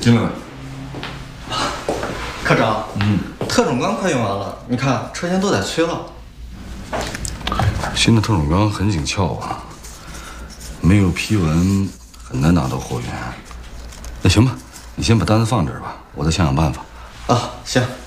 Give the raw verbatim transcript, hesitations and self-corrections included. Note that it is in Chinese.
进来吧。 科长， 嗯， 特种钢快用完了，你看车间都得催了。 新的特种钢很紧俏啊，没有批文很难拿到货源。那行吧，你先把单子放这儿吧，我再想想办法。 啊，行。